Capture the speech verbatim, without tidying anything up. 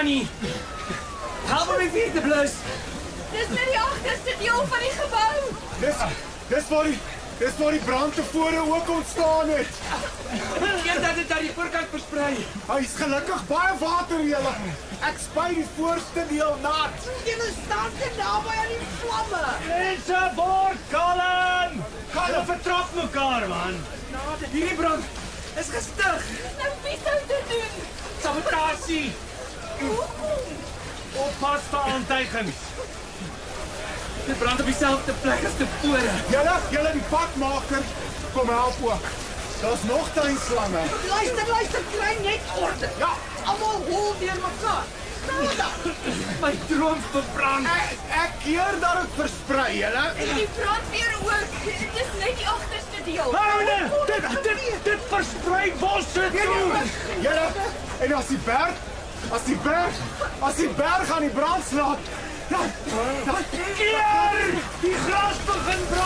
nie. Help my met vierde plus. Dis net die agterste deel van die gebou. Dis, dis waar die, dis waar die brand tevore ook ontstaan het. Eer dat dit daar die voorkant versprei. Hy is gelukkig baie water, julle. Ek spuit die voorste deel nat. Julle staan te naby aan die vlamme. Mense, word kalm! Hulle vertrap mekaar, man. Hierdie brand is gestig. Nou wie sou dit doen? Sabotasie. Oppas vir aantuigings. Dit brand op dieselfde plek as tevore. Julle, julle die padmaker, kom help ook. Daar's nog tuinslange. Luister, luister, kry net orde. Ja, Almal hol deur mekaar. My droom verbrand. ek, ek keer dat dit versprei, julle. En die brandweer ook. Dis net die agterste deel. Houde! Dit, dit, dit versprei bosse toe! Julle, en as die berg, as die berg, as die berg aan die brand slaat, dan, dan, Keer! Die gras begin brand!